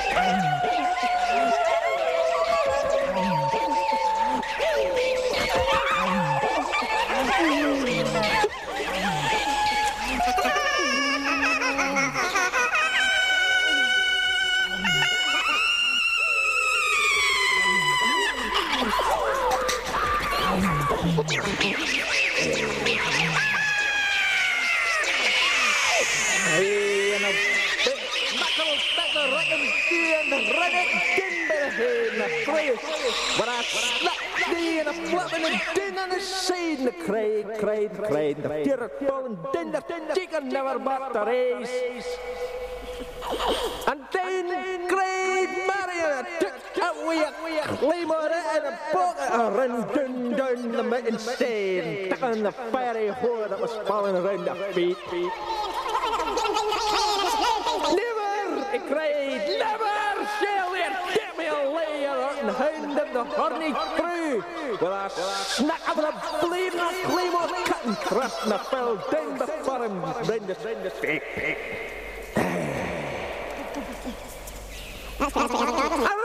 But I slapped thee and I flapped and din on the side and the cried. The fear of falling din the chicken never bought the race. And then cried Marion and I took away a claymore and a bucket and ran down the mountain side, stuck on the fiery whore that was falling around the feet. Never, he cried, never shall we get me a layer and hound of the horny crew. Well, I snuck up the bleeding claymore cut and thrust and I fell down before him round the feet.